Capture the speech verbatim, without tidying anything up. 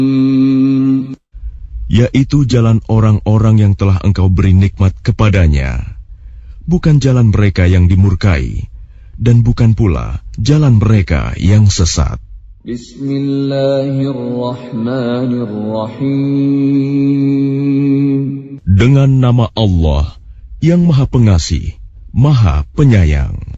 yaitu jalan orang-orang yang telah engkau beri nikmat kepadanya, bukan jalan mereka yang dimurkai, dan bukan pula jalan mereka yang sesat. Bismillahirrahmanirrahim. Dengan nama Allah yang Maha Pengasih, Maha Penyayang.